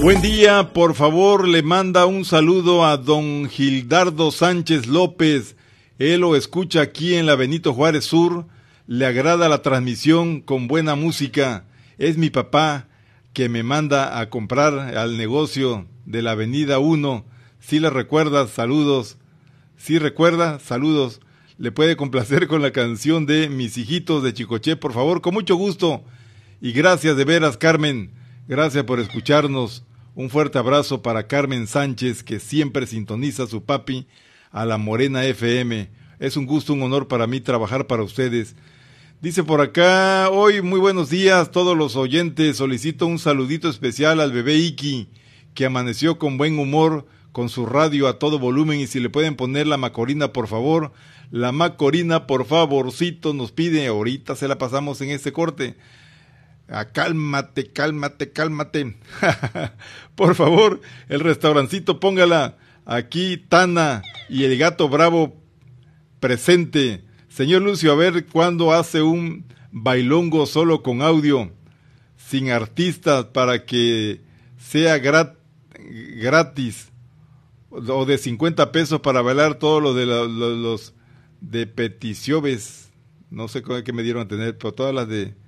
Buen día, por favor, le manda un saludo a don Gildardo Sánchez López. Él lo escucha aquí en la Benito Juárez Sur. Le agrada la transmisión con buena música. Es mi papá que me manda a comprar al negocio de la Avenida 1. Si le recuerda, saludos. Si recuerda, saludos. Le puede complacer con la canción de Mis Hijitos de Chicoché, por favor, con mucho gusto. Y gracias de veras, Carmen. Gracias por escucharnos. Un fuerte abrazo para Carmen Sánchez, que siempre sintoniza a su papi a la Morena FM. Es un gusto, un honor para mí trabajar para ustedes. Dice por acá, hoy muy buenos días todos los oyentes. Solicito un saludito especial al bebé Iki, que amaneció con buen humor, con su radio a todo volumen. Y si le pueden poner la Macorina, por favor. La Macorina, por favorcito, nos pide. Ahorita se la pasamos en este corte. Cálmate, cálmate, cálmate. Por favor, el restaurancito, póngala. Aquí Tana y el Gato Bravo presente. Señor Lucio, a ver cuándo hace un bailongo solo con audio, sin artistas, para que sea gratis, o de 50 pesos para bailar todo lo de los de peticiones. No sé qué me dieron a tener, pero todas las de